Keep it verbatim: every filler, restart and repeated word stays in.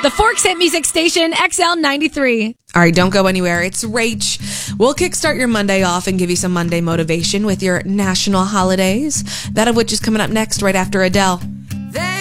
The Forks Hit Music Station, X L ninety-three. All right, don't go anywhere. It's Rach. We'll kickstart your Monday off and give you some Monday motivation with your national holidays. That of which is coming up next right after Adele.